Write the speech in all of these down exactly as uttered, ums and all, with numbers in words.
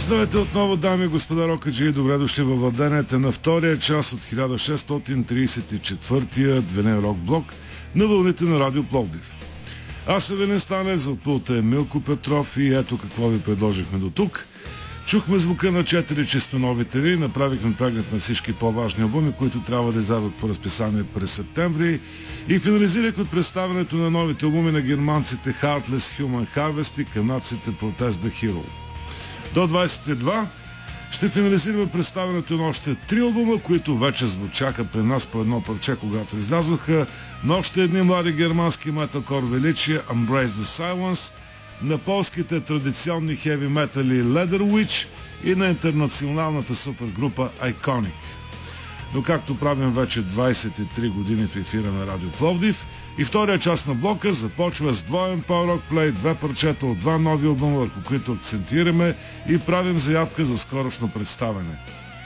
Здравейте отново, дами и господа рокаджи, и добре дошли във владението на втория час от хиляда шестстотин тридесет и четвъртия двенен рок блок на вълните на Радио Пловдив. Аз съм Велин Станев, зад пулта е Милко Петров и ето какво ви предложихме до тук. Чухме звука на четири чистоновите ви, направихме преглед на всички по-важни албуми, които трябва да излязат по разписание през септември и финализирахме представянето на новите албуми на германците Heartless Human Harvest и канадците Protest the Hero. До двадесет и два ще финализираме представянето на още три албума, които вече звучаха при нас по едно парче, когато излязоха, на още едни млади германски металкор величия Embrace the Silence, на полските традиционни хеви метали Leather Witch и на интернационалната супергрупа Iconic. Но както правим вече двадесет и три години в ефира на Радио Пловдив, и втория част на блока започва с двоен Power Rock Play, две парчета от два нови албума, върху които акцентираме и правим заявка за скорошно представяне.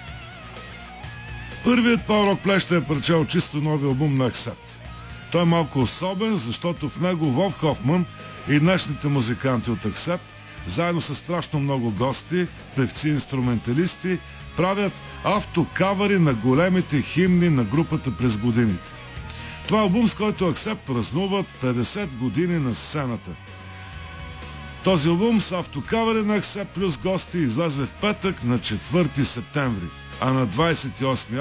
Първият Power Rock Play ще е парче от чисто нови албум на Accept. Той е малко особен, защото в него Волф Хофман и днешните музиканти от Accept, заедно с страшно много гости, певци, инструменталисти, правят автокавари на големите химни на групата през годините. Това е албум, с който Accept празнуват петдесет години на сцената. Този албум с автокавари на Accept плюс гости излезе в петък на четвърти септември, а на двадесет и осми